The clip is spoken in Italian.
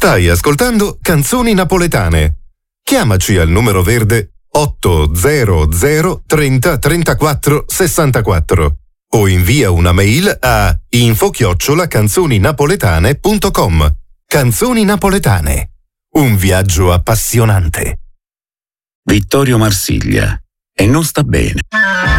Stai ascoltando Canzoni Napoletane. Chiamaci al numero verde 800 30 34 64 o invia una mail a info@canzoninapoletane.com. Canzoni Napoletane. Un viaggio appassionante. Vittorio Marsiglia. E non sta bene.